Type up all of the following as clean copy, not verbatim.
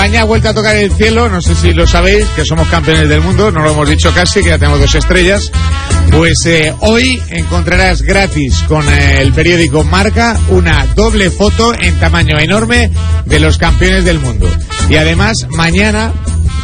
España ha vuelto a tocar el cielo, no sé si lo sabéis, que somos campeones del mundo, no lo hemos dicho casi, que ya tenemos 2 estrellas. Pues hoy encontrarás gratis con el periódico Marca una doble foto en tamaño enorme de los campeones del mundo. Y además, mañana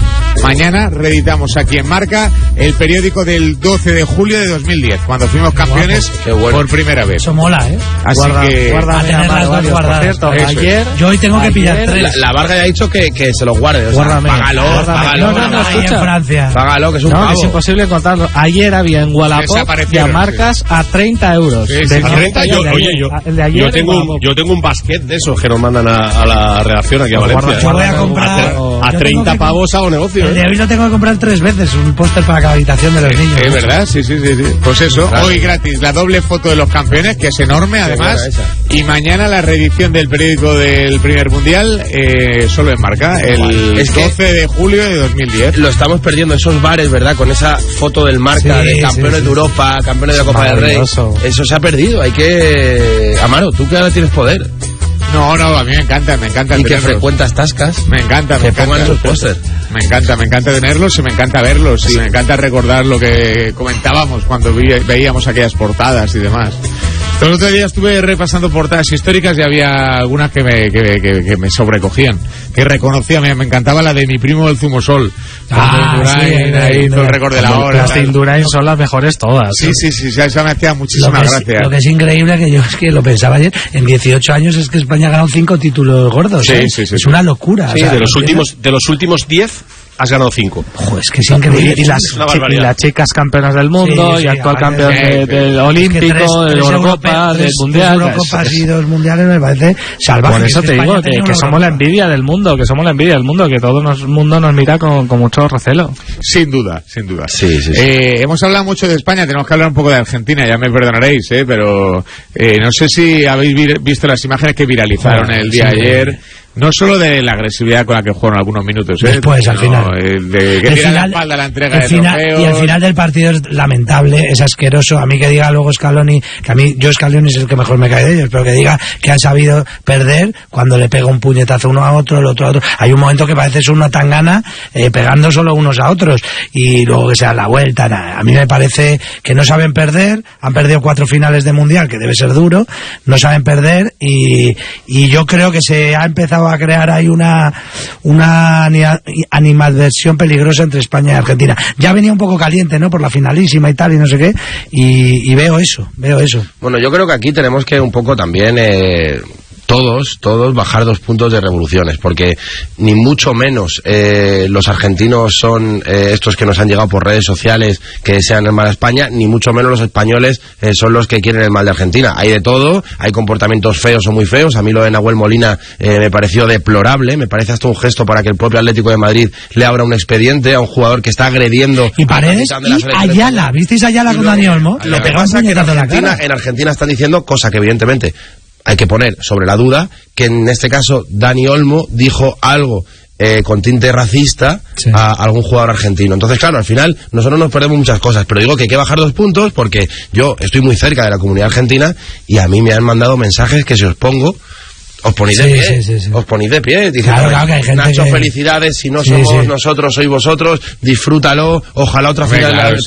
reeditamos aquí en Marca el periódico del 12 de julio de 2010, cuando fuimos campeones por primera vez. Eso mola, ¿eh? Así que... Guarda tener las dos guardadas. Por cierto, ayer... Yo hoy tengo que pillar 3. La Varga ya ha dicho que se los guarde. O sea, Guárdame. Págalo. No, Ahí en Francia. Págalo, que es un No, pavo. es imposible encontrarlo. Ayer había en Wallapop y a Marcas a 30 euros. Sí, sí. De ¿A 30? el de ayer Yo tengo un basquet de esos que nos mandan a la redacción aquí a Valencia. Yo voy a comprar... A 30 pavos hago negocio. El de hoy lo tengo que comprar 3 veces, un póster para cada habitación de los niños. Es verdad, sí. Pues eso, hoy gratis la doble foto de los campeones, que es enorme además, y mañana la reedición del periódico del primer mundial, solo en Marca, el 12 de julio de 2010. Lo estamos perdiendo, esos bares, ¿verdad? Con esa foto del Marca, de campeones de Europa, campeones de la Copa del Rey. Eso se ha perdido, hay que... Amaro, tú que ahora tienes poder. No, a mí me encanta Y que tenerlos. frecuentas tascas. Me encanta. Pongan esos póster. Me encanta tenerlos y me encanta verlos y me encanta recordar lo que comentábamos cuando veíamos aquellas portadas y demás. El otro día estuve repasando portadas históricas y había algunas que me sobrecogían, que reconocía. Me encantaba la de mi primo el Zumosol. Ahí hizo el récord de la hora. Las de Indurain son las mejores todas. Sí, esa me hacía muchísima gracia. Lo que es increíble, que yo es que lo pensaba ayer, en 18 años es que España ha ganado 5 títulos gordos. Sí, ¿eh? sí. Es una locura. Sí, o sea, de los últimos 10 has ganado 5. Joder, es que es increíble. Y las chicas campeonas del mundo, y actual campeón del Olímpico, de Eurocopa, del Mundial. 3 Eurocopas y 2 Mundiales me parece salvaje. Por eso te digo que somos la envidia del mundo, que todo el mundo nos mira con mucho recelo. Sin duda. Sí. Hemos hablado mucho de España, tenemos que hablar un poco de Argentina, ya me perdonaréis, pero no sé si habéis visto las imágenes que viralizaron el día de ayer. No solo de la agresividad con la que jugaron algunos minutos, después, al final. De que tira la espalda la entrega de trofeos. Y el final del partido es lamentable, es asqueroso. A mí que diga luego Scaloni, que a mí, Scaloni es el que mejor me cae de ellos, pero que diga que han sabido perder cuando le pega un puñetazo uno a otro, el otro a otro. Hay un momento que parece ser una tangana pegando solo unos a otros y luego que sea la vuelta. A mí me parece que no saben perder, han perdido 4 finales de mundial, que debe ser duro, no saben perder y yo creo que se ha empezado a crear ahí una animadversión peligrosa entre España y Argentina. Ya venía un poco caliente, ¿no? Por la finalísima y tal, y no sé qué, y veo eso. Bueno, yo creo que aquí tenemos que un poco también... Todos bajar 2 puntos de revoluciones, porque ni mucho menos los argentinos son estos que nos han llegado por redes sociales que desean el mal a España, ni mucho menos los españoles son los que quieren el mal de Argentina. Hay de todo, hay comportamientos feos o muy feos. A mí lo de Nahuel Molina me pareció deplorable, me parece hasta un gesto para que el propio Atlético de Madrid le abra un expediente a un jugador que está agrediendo y Paredes y Ayala. ¿Visteis Ayala con Dani Olmo? Lo que pasa es que en Argentina están diciendo, cosa que evidentemente hay que poner sobre la duda, que en este caso Dani Olmo dijo algo con tinte racista a algún jugador argentino. Entonces, claro, al final nosotros nos perdemos muchas cosas, pero digo que hay que bajar 2 puntos porque yo estoy muy cerca de la comunidad argentina y a mí me han mandado mensajes que si os pongo... Os ponéis de pie, os ponéis de pie. Dice, claro, que hay gente Nacho, que... felicidades, si no somos nosotros, sois vosotros, disfrútalo, ojalá otra final.